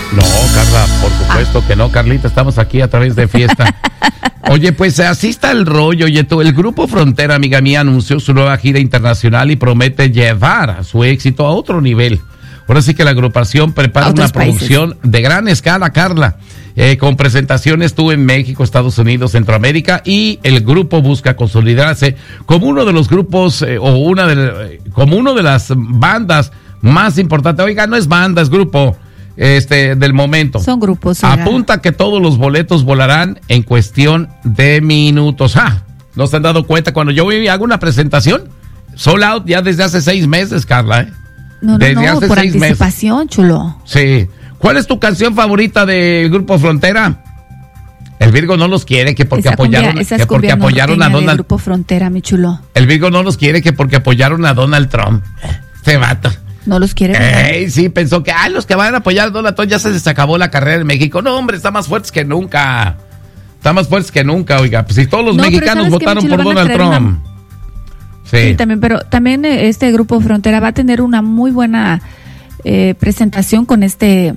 No, Carla, por supuesto que no, Carlita, estamos aquí a través de Fiesta. Oye, pues así está el rollo. Oye, el Grupo Frontera, amiga mía, anunció su nueva gira internacional y promete llevar su éxito a otro nivel. Ahora sí que la agrupación prepara una producción de gran escala, Carla, con presentaciones tú en México, Estados Unidos, Centroamérica, y el grupo busca consolidarse como uno de los grupos como uno de las bandas más importantes. Oiga, no es banda, es grupo del momento. Son grupos. Apunta que todos los boletos volarán en cuestión de minutos. ¿No se han dado cuenta? Cuando yo hago una presentación, sold out ya desde hace 6 meses, Carla, No, por anticipación, meses. Chulo. Sí. ¿Cuál es tu canción favorita del Grupo Frontera? El Virgo no los quiere que porque apoyaron a Donald. Grupo Frontera, mi chulo. El Virgo no los quiere que porque apoyaron a Donald Trump. Este vato. No los quiere. Sí, pensó que los que van a apoyar a Donald Trump ya se les acabó la carrera en México. No, hombre, está más fuertes que nunca. Oiga. Pues si todos los mexicanos votaron por Donald Trump. Sí, también este Grupo Frontera va a tener una muy buena presentación con esta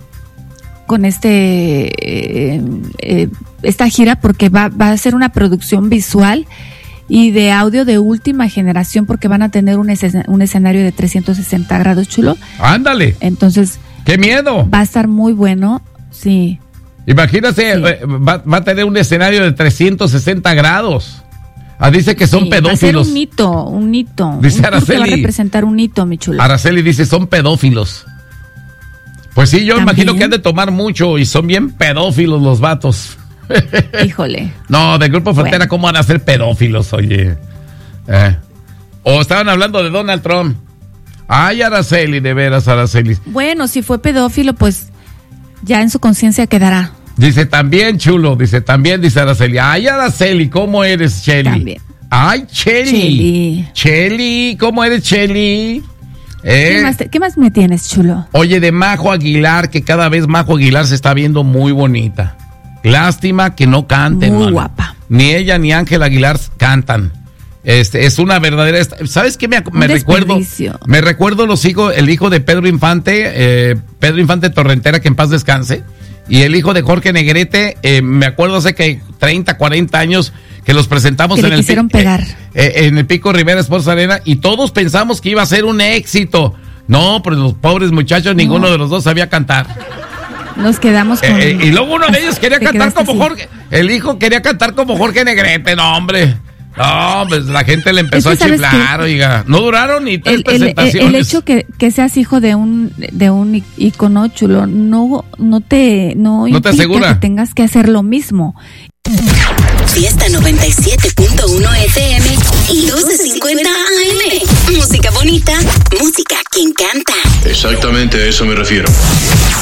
gira, porque va a ser una producción visual y de audio de última generación, porque van a tener un escenario de 360 grados, chulo. ¡Ándale! Entonces, ¡qué miedo! Va a estar muy bueno, sí. Imagínate, sí. Va a tener un escenario de 360 grados. Dice que son pedófilos. Va a ser un hito. Dice Araceli. Va a representar un hito, mi chulo. Araceli dice, son pedófilos. Pues sí, yo imagino que han de tomar mucho y son bien pedófilos los vatos. Híjole. No, del Grupo Frontera, ¿cómo van a ser pedófilos, oye? O estaban hablando de Donald Trump. Ay, Araceli, de veras, Araceli. Bueno, si fue pedófilo, pues ya en su conciencia quedará. Dice también, chulo, dice Araceli. Ay, Araceli, ¿cómo eres, Cheli? También. Ay, Cheli, ¿cómo eres, Cheli? ¿Qué más me tienes, chulo? Oye, de Majo Aguilar, que cada vez Majo Aguilar se está viendo muy bonita. Lástima que no canten. Muy guapa. Ni ella ni Ángel Aguilar cantan. Es una verdadera. ¿Sabes qué me recuerdo? Me recuerdo el hijo de Pedro Infante Torrentera, que en paz descanse. Y el hijo de Jorge Negrete, me acuerdo hace que 30, 40 años que los presentamos en el Pico Rivera Sports Arena, y todos pensamos que iba a ser un éxito. No, pero los pobres muchachos, ninguno de los dos sabía cantar. Nos quedamos con... y luego uno de ellos quería cantar como Jorge. El hijo quería cantar como Jorge Negrete, no, hombre. No, pues la gente le empezó a chiflar, oiga. No duraron ni 3 presentaciones. El hecho que seas hijo de un ícono, chulo, no te asegura que tengas que hacer lo mismo. Fiesta 97.1 FM y 1250 AM. Música bonita, música quien canta. Exactamente a eso me refiero.